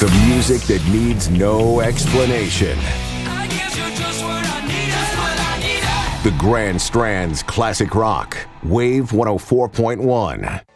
The music that needs no explanation. The Grand Strand's classic rock, Wave 104.1.